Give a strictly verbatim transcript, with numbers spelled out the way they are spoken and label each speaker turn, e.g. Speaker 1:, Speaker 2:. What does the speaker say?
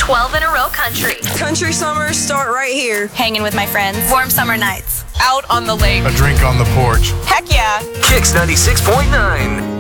Speaker 1: twelve in a row country.
Speaker 2: Country summers start right here.
Speaker 3: Hanging with my friends.
Speaker 1: Warm summer nights.
Speaker 3: Out on the lake.
Speaker 4: A drink on the porch.
Speaker 3: Heck yeah.
Speaker 5: Kicks ninety-six point nine.